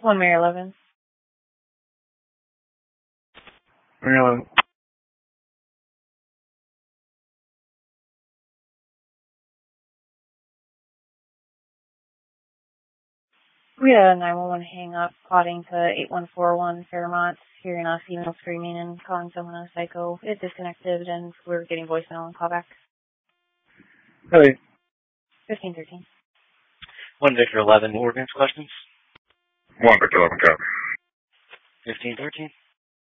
1 Mary 11. Maryland. We had a 911 hang up, plotting to 8141 Fairmont, hearing a female screaming and calling someone a psycho. It disconnected and we're getting voicemail and callback. Hey. 1513. 1 Victor 11, ordinance questions? 1 Victor 11, copy. 1513.